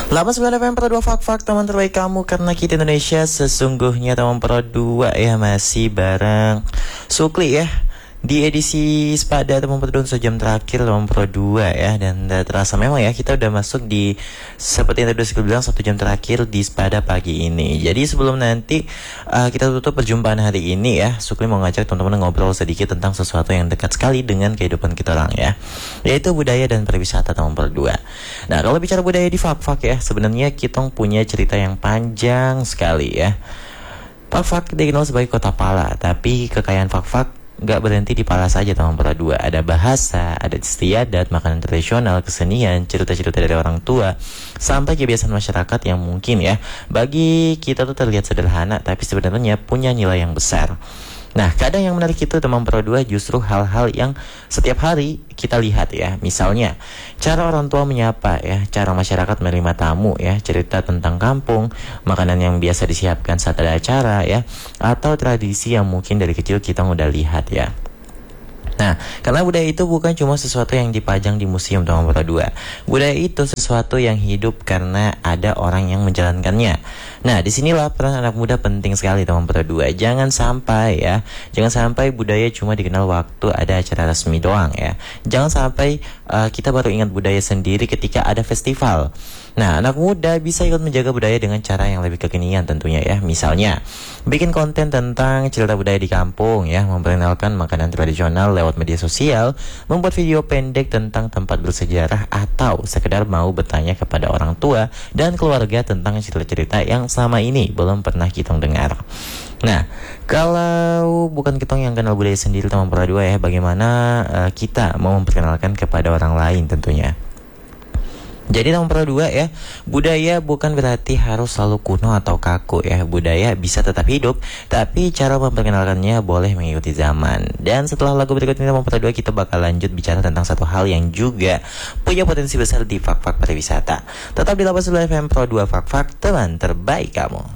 89 FM Pro 2 Fak-Fak, teman terbaik kamu karena kita Indonesia sesungguhnya. Teman Pro 2 ya, masih bareng Sukli ya di edisi Sepada teman Pro 2 sejam terakhir teman Pro 2 ya. Dan terasa memang ya kita udah masuk di, seperti yang tadi udah bilang, 1 jam terakhir di Sepada pagi ini. Jadi sebelum nanti kita tutup perjumpaan hari ini ya, Sukli mau ngajak teman-teman ngobrol sedikit tentang sesuatu yang dekat sekali dengan kehidupan kita orang ya, yaitu budaya dan pariwisata teman Pro 2. Nah, kalau bicara budaya di Fak-Fak ya, sebenarnya kita punya cerita yang panjang sekali ya. Fak-Fak dikenal sebagai kota pala, tapi kekayaan Fak-Fak nggak berhenti di pala saja teman Pro 2. Ada bahasa, ada istiadat, makanan tradisional, kesenian, cerita-cerita dari orang tua, sampai kebiasaan masyarakat yang mungkin ya bagi kita tuh terlihat sederhana, tapi sebenarnya punya nilai yang besar. Nah, kadang yang menarik itu teman Pro 2 justru hal-hal yang setiap hari kita lihat ya. Misalnya, cara orang tua menyapa ya, cara masyarakat menerima tamu ya, cerita tentang kampung, makanan yang biasa disiapkan saat ada acara ya, atau tradisi yang mungkin dari kecil kita udah lihat ya. Nah, karena budaya itu bukan cuma sesuatu yang dipajang di museum teman Pro 2. Budaya itu sesuatu yang hidup karena ada orang yang menjalankannya. Nah, disinilah peran anak muda penting sekali teman Pro 2. Jangan sampai budaya cuma dikenal waktu ada acara resmi doang ya. Jangan sampai kita baru ingat budaya sendiri ketika ada festival. Nah, anak muda bisa ikut menjaga budaya dengan cara yang lebih kekinian tentunya ya. Misalnya, bikin konten tentang cerita budaya di kampung ya, memperkenalkan makanan tradisional lewat media sosial, membuat video pendek tentang tempat bersejarah, atau sekedar mau bertanya kepada orang tua dan keluarga tentang cerita-cerita yang selama ini belum pernah kita dengar. Nah, kalau bukan kita yang kenal budaya sendiri teman Pro 2 ya, bagaimana kita mau memperkenalkan kepada orang lain tentunya. Jadi teman Pro 2 ya, budaya bukan berarti harus selalu kuno atau kaku ya. Budaya bisa tetap hidup, tapi cara memperkenalkannya boleh mengikuti zaman. Dan setelah lagu berikut ini teman Pro 2, kita bakal lanjut bicara tentang satu hal yang juga punya potensi besar di Fak-Fak pariwisata. Tetap di 89 FM Pro 2 Fak-Fak, teman terbaik kamu.